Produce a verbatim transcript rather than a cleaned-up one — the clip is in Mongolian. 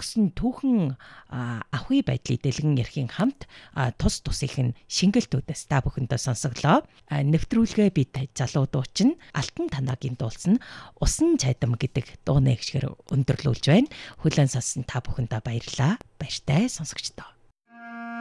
өгсөн түүхэн ахуй байдлыг дэлгэн ярихын хамт тус тусынх нь шингэлтүүдээс та бүхэндээ сонсоглоо. Нэвтрүүлгээ бид залуу дуучин Алтан Танагийн дуулсан Усан цайдам гэдэг дууны гişгэр өндөрлүүлж байна. Хүлээн сонссон та бүхэндээ баярлалаа. Баяртай сонсогчдоо.